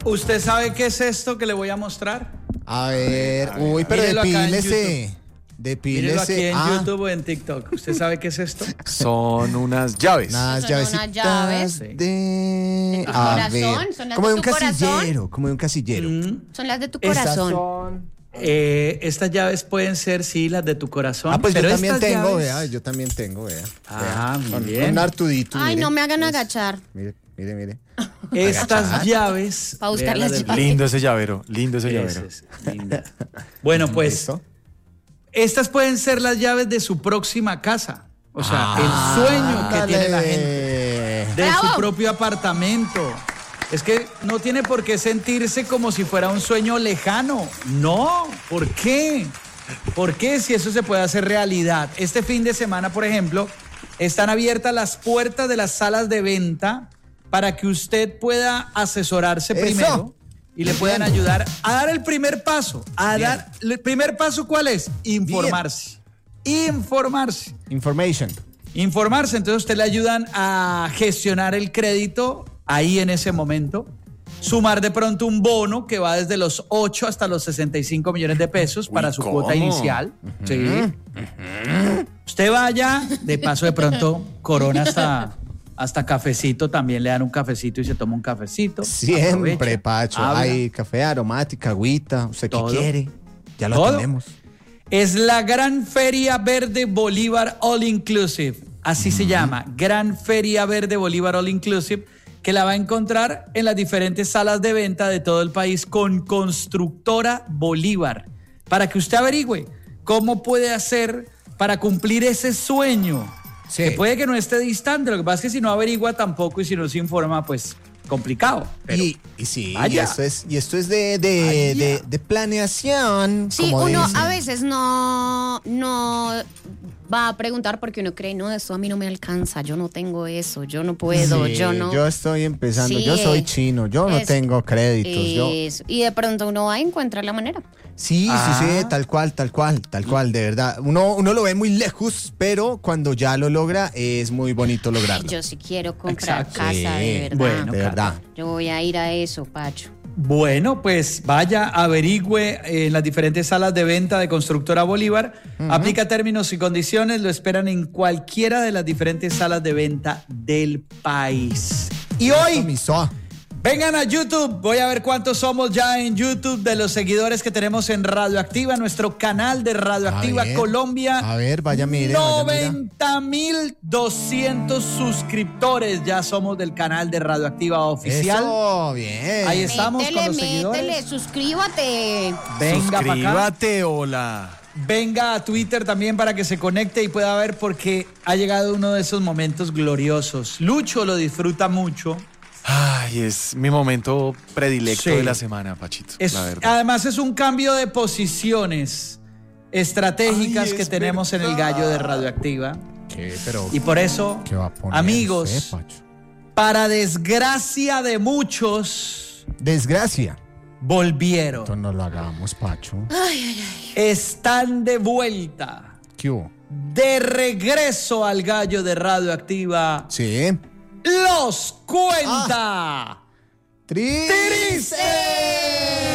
¿Usted sabe qué es esto que le voy a mostrar? A ver, pero Mírelo acá en depílese. Mírelo aquí en YouTube o en TikTok. ¿Usted sabe qué es esto? Son unas llaves. Unas unas llaves. de tu a corazón, ver, son las como de de un tu corazón. casillero, como de un casillero. Son las de tu Estas corazón. Estas llaves pueden ser, sí, las de tu corazón. Pues pero yo también estas tengo, llaves- vea, yo también tengo, vea. Ah, muy Con bien. un Artudito. Ay, mire. no me hagan agachar. Mire. Estas llaves. Pa' buscar vea las del- llaves. Lindo ese llavero, lindo ese Ese llavero. es lindo. Bueno, pues ¿Listo? estas pueden ser las llaves de su próxima casa. O sea, el sueño que tiene la gente de ¡Bravo! su propio apartamento. Es que no tiene por qué sentirse como si fuera un sueño lejano. No, ¿por qué? ¿Por qué si eso se puede hacer realidad? Este fin de semana, por ejemplo, están abiertas las puertas de las salas de venta para que usted pueda asesorarse Eso. primero y le puedan ayudar a dar el primer paso. ¿El primer paso cuál es? Informarse. Informarse. Information. Informarse, entonces usted le ayudan a gestionar el crédito ahí en ese momento, sumar de pronto un bono que va desde los 8 hasta los 65 millones de pesos para su ¿cómo? cuota inicial. Sí. Usted vaya, de paso de pronto corona hasta cafecito, también le dan un cafecito y se toma un cafecito. Siempre, Aprovecha, Pacho. habla. Hay café, aromática, agüita, usted qué Todo. quiere. Ya lo Todo. tenemos. Es la Gran Feria Verde Bolívar All Inclusive. Así se llama, Gran Feria Verde Bolívar All Inclusive, que la va a encontrar en las diferentes salas de venta de todo el país con Constructora Bolívar, para que usted averigüe cómo puede hacer para cumplir ese sueño. Sí. Que puede que no esté distante, lo que pasa es que si no averigua tampoco y si no se informa, pues complicado. Pero Y sí, vaya. y esto es de planeación. Sí, como uno dicen. a veces no va a preguntar porque uno cree, no, eso a mí no me alcanza, yo no tengo eso, yo no puedo, Sí, yo no. Yo estoy empezando, Sí, yo soy chino, yo no es- tengo créditos. Eso. Y de pronto uno va a encontrar la manera. Sí, tal cual, de verdad. Uno lo ve muy lejos, pero cuando ya lo logra, es muy bonito lograrlo. Yo sí quiero comprar Exacto. casa, Sí, de verdad. bueno, de verdad. Yo voy a ir a eso, Pacho. Bueno, pues vaya, averigüe en las diferentes salas de venta de Constructora Bolívar. Aplica términos y condiciones, lo esperan en cualquiera de las diferentes salas de venta del país. Y hoy, vengan a YouTube, voy a ver cuántos somos ya en YouTube de los seguidores que tenemos en Radioactiva, nuestro canal de Radioactiva A ver, Colombia. a ver, vaya, mire, vaya, mira. 90.200 suscriptores ya somos del canal de Radioactiva oficial. Eso, bien. Ahí estamos con los seguidores. Métele, suscríbate. Venga para acá. Suscríbate, hola. Venga a Twitter también para que se conecte y pueda ver porque ha llegado uno de esos momentos gloriosos. Lucho lo disfruta mucho. Ay, es mi momento predilecto Sí. de la semana, Pachito. La verdad. Además es un cambio de posiciones estratégicas Ay, que es tenemos en el gallo de Radioactiva. ¿Qué? Pero, Y por eso, ¿qué va a poner amigos, usted, Pacho? para desgracia de muchos, Desgracia. volvieron. Entonces no lo hagamos, Pacho. Están de vuelta. ¿Qué hubo? De regreso al gallo de Radioactiva. Sí. Los cuenta. Trice.